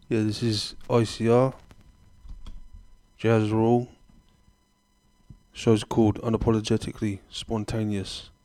Yeah, this is ICR, Jazz Rule. Show's called Unapologetically Spontaneous.